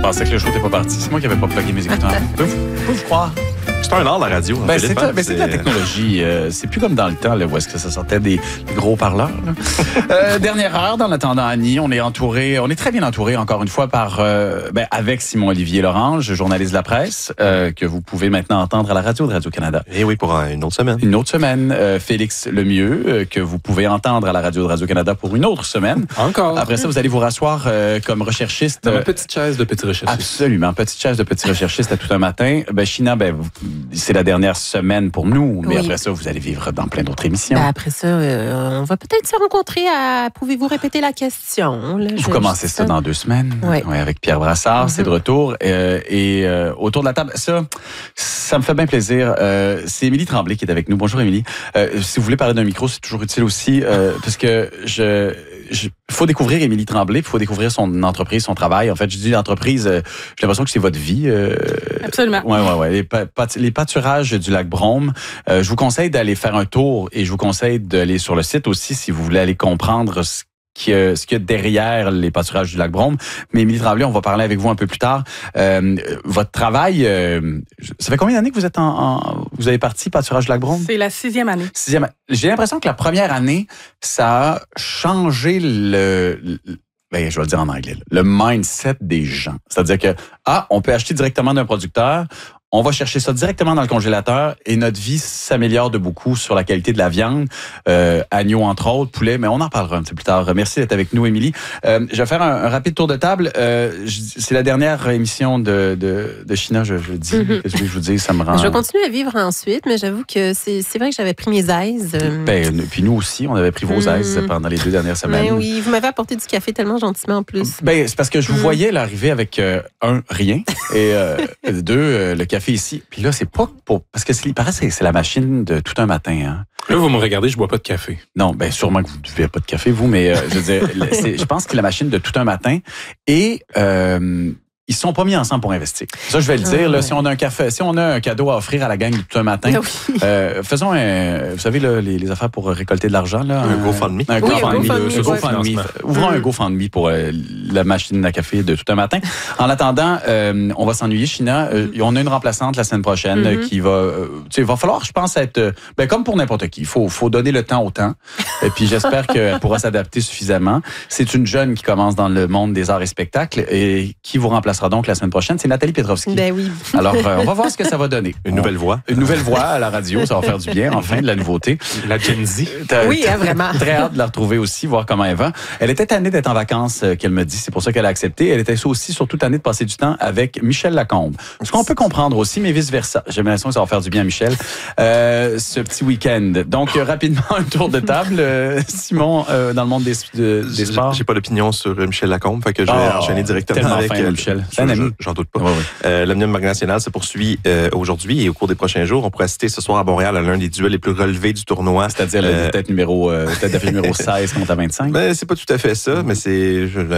pensais que le show n'était pas parti. C'est moi qui n'avais pas plugué mes écouteurs. Peux-vous croire? C'est un art, la radio. Ben, c'est de la technologie. C'est plus comme dans le temps là, où est-ce que ça sortait des gros parleurs. Dernière heure, dans l'attendant Annie, on est très bien entouré, encore une fois, avec Simon-Olivier Lorange, journaliste de la presse, que vous pouvez maintenant entendre à la radio de Radio-Canada. Et oui, pour une autre semaine. Une autre semaine. Félix Lemieux, que vous pouvez entendre à la radio de Radio-Canada pour une autre semaine. Encore. Après ça, vous allez vous rasseoir comme recherchiste. Dans ma petite chaise de petit recherchiste. Absolument. Petite chaise de petit recherchiste à tout un matin. China, c'est la dernière semaine pour nous, mais après ça, vous allez vivre dans plein d'autres émissions. Après ça, on va peut-être se rencontrer à... Pouvez-vous répéter la question? Là, vous commencez ça dans 2 semaines. Oui. Avec Pierre Brassard, c'est de retour. Et autour de la table, ça me fait bien plaisir. C'est Émilie Tremblay qui est avec nous. Bonjour, Émilie. Si vous voulez parler d'un micro, c'est toujours utile aussi, parce que faut découvrir Émilie Tremblay, il faut découvrir son entreprise, son travail. En fait, je dis l'entreprise, j'ai l'impression que c'est votre vie. Absolument. Ouais. Les pâturages du lac Brome. Je vous conseille d'aller faire un tour et je vous conseille d'aller sur le site aussi si vous voulez aller comprendre ce qu'il y a derrière les pâturages du lac Brome. Mais Émilie Tremblay, on va parler avec vous un peu plus tard. Votre travail, ça fait combien d'années que vous êtes vous avez parti pâturage du lac Brome? C'est la 6e année. 6e. J'ai l'impression que la première année, ça a changé je vais le dire en anglais, le mindset des gens. C'est-à-dire que, on peut acheter directement d'un producteur, on va chercher ça directement dans le congélateur et notre vie s'améliore de beaucoup sur la qualité de la viande, agneau entre autres, poulet, mais on en parlera un petit peu plus tard. Merci d'être avec nous, Émilie. Je vais faire un rapide tour de table. C'est la dernière émission de China, je dis. Qu'est-ce que je vous dis? Ça me rend... Je vais continuer à vivre ensuite, mais j'aveau que c'est vrai que j'avais pris mes aises. Puis nous aussi, on avait pris vos aises pendant les 2 dernières semaines. Ben oui, vous m'avez apporté du café tellement gentiment en plus. C'est parce que je vous voyais l'arriver avec rien et 2, le café ici. Puis là, c'est pas pour... Parce que il paraît que c'est la machine de tout un matin. Hein. Là, vous me regardez, je bois pas de café. Non, sûrement que vous ne buvez pas de café, vous, mais je veux dire, je pense que c'est la machine de tout un matin. Et... ils sont pas mis ensemble pour investir. Ça, je vais le dire. Là, si on a un cadeau à offrir à la gang de tout un matin, faisons vous savez, là, les affaires pour récolter de l'argent. Là, un GoFundMe. Un GoFundMe. Ouvrons un GoFundMe pour la machine à café de tout un matin. En attendant, on va s'ennuyer, China. On a une remplaçante la semaine prochaine qui va... il va falloir, je pense, être... comme pour n'importe qui. Il faut donner le temps au temps. Et puis, j'espère qu'elle pourra s'adapter suffisamment. C'est une jeune qui commence dans le monde des arts et spectacles et qui vous remplacera donc la semaine prochaine, c'est Nathalie Petrovski. Ben oui. Alors, on va voir ce que ça va donner. Une nouvelle voix. Une nouvelle voix à la radio, ça va faire du bien, enfin, de la nouveauté. La Gen Z. Oui, vraiment. Très hâte de la retrouver aussi, voir comment elle va. Elle était tannée d'être en vacances, qu'elle me dit, c'est pour ça qu'elle a accepté. Elle était aussi surtout tannée de passer du temps avec Michel Lacombe. Ce qu'on peut comprendre aussi, mais vice-versa. J'ai l'impression que ça va faire du bien à Michel, ce petit week-end. Donc, rapidement, un tour de table. Simon, dans le monde des sports. J'ai pas d'opinion sur Michel Lacombe, fait que je vais enchaîner directement avec Michel. J'en doute pas. Oui. L'Omnium Banque Nationale se poursuit aujourd'hui et au cours des prochains jours. On pourrait assister ce soir à Montréal à l'un des duels les plus relevés du tournoi. C'est-à-dire la tête d'affiche numéro 16 contre la 25? C'est pas tout à fait ça, mais c'est